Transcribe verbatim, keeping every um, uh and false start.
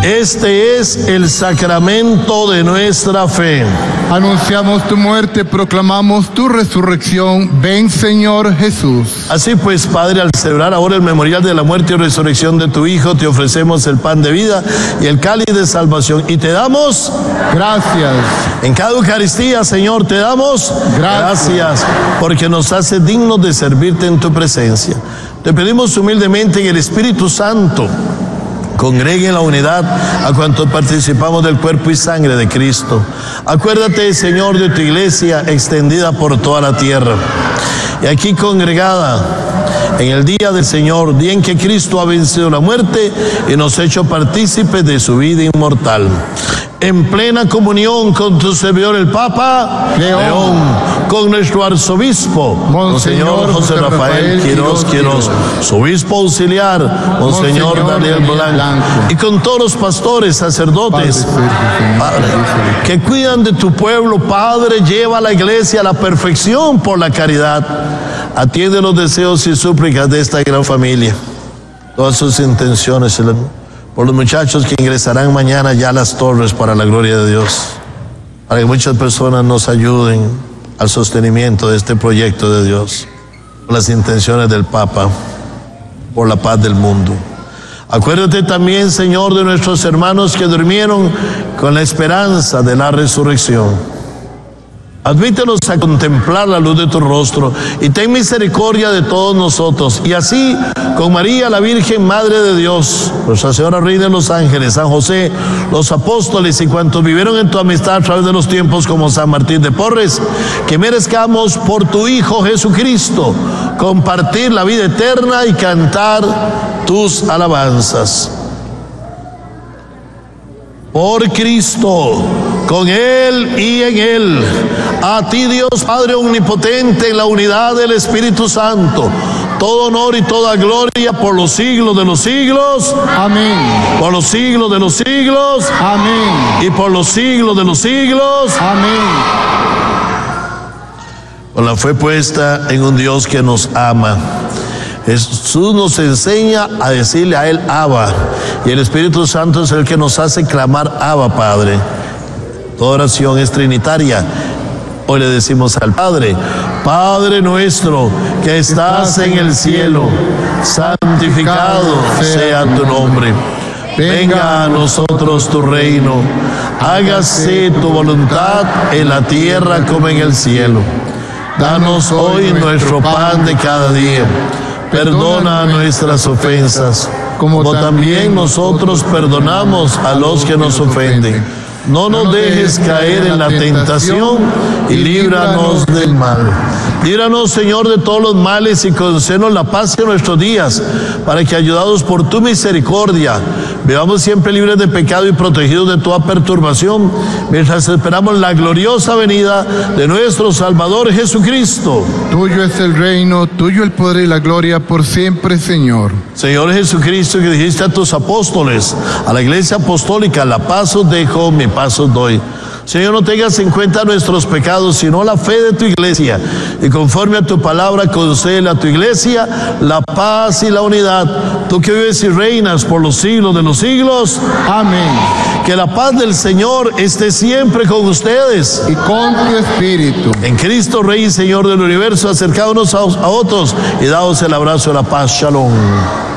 Este es el sacramento de nuestra fe. Anunciamos tu muerte, proclamamos tu resurrección. Ven, Señor Jesús. Así pues, Padre, al celebrar ahora el memorial de la muerte y resurrección de tu Hijo, te ofrecemos el pan de vida y el cáliz de salvación. Y te damos gracias. En cada Eucaristía, Señor, te damos gracias, gracias porque nos hace dignos de servirte en tu presencia. Te pedimos humildemente que el Espíritu Santo congregue en la unidad a cuantos participamos del cuerpo y sangre de Cristo. Acuérdate, Señor, de tu iglesia extendida por toda la tierra. Y aquí congregada en el día del Señor, día en que Cristo ha vencido la muerte y nos ha hecho partícipes de su vida inmortal. En plena comunión con tu servidor el Papa León, León con nuestro arzobispo, Monseñor José Rafael Quirós Quirós, su obispo auxiliar, Monseñor, Monseñor Daniel Blanco, Blanco, y con todos los pastores, sacerdotes, Padre, Padre, que cuidan de tu pueblo. Padre, lleva a la iglesia a la perfección por la caridad. Atiende los deseos y súplicas de esta gran familia, todas sus intenciones, por los muchachos que ingresarán mañana ya a las torres para la gloria de Dios, para que muchas personas nos ayuden al sostenimiento de este proyecto de Dios, por las intenciones del Papa, por la paz del mundo. Acuérdate también, Señor, de nuestros hermanos que durmieron con la esperanza de la resurrección. Admítelos a contemplar la luz de tu rostro y ten misericordia de todos nosotros. Y así, con María, la Virgen Madre de Dios, Nuestra Señora Reina de los Ángeles, San José, los apóstoles y cuantos vivieron en tu amistad a través de los tiempos, como San Martín de Porres, que merezcamos por tu Hijo Jesucristo compartir la vida eterna y cantar tus alabanzas. Por Cristo, con Él y en Él, a ti, Dios Padre omnipotente, en la unidad del Espíritu Santo, todo honor y toda gloria por los siglos de los siglos. Amén. Por los siglos de los siglos. Amén. Y por los siglos de los siglos. Amén. Con la fe puesta en un Dios que nos ama, Jesús nos enseña a decirle a Él Abba, y el Espíritu Santo es el que nos hace clamar Abba, Padre. Toda oración es trinitaria. Hoy le decimos al Padre: Padre nuestro que estás en el cielo, santificado sea tu nombre. Venga a nosotros tu reino, hágase tu voluntad en la tierra como en el cielo. Danos hoy nuestro pan de cada día. Perdona nuestras ofensas, como también nosotros perdonamos a los que nos ofenden. No nos dejes caer en la tentación y líbranos del mal. Líbranos, Señor, de todos los males y concédenos la paz en nuestros días, para que, ayudados por tu misericordia, vivamos siempre libres de pecado y protegidos de toda perturbación, mientras esperamos la gloriosa venida de nuestro Salvador Jesucristo. Tuyo es el reino, tuyo el poder y la gloria por siempre, Señor. Señor Jesucristo, que dijiste a tus apóstoles, a la iglesia apostólica: la paz os dejo, mi paz os doy. Señor, no tengas en cuenta nuestros pecados, sino la fe de tu iglesia, y conforme a tu palabra concédele a tu iglesia la paz y la unidad, tú que vives y reinas por los siglos de los siglos. Amén. Que la paz del Señor esté siempre con ustedes y con tu espíritu. En Cristo, Rey y Señor del universo, acercámonos a, a otros y daos el abrazo de la paz. Shalom.